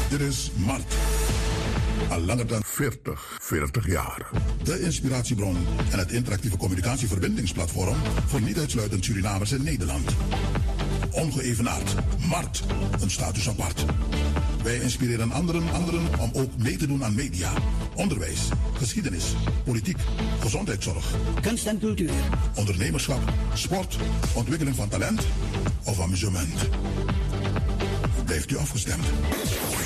Dit is Mart. Al langer dan 40 jaar. De inspiratiebron en het interactieve communicatieverbindingsplatform voor niet uitsluitend Surinamers in Nederland. Ongeëvenaard. Mart. Een status apart. Wij inspireren anderen om ook mee te doen aan media, onderwijs, geschiedenis, politiek, gezondheidszorg, kunst en cultuur, ondernemerschap, sport, ontwikkeling van talent of amusement. Blijft u afgestemd?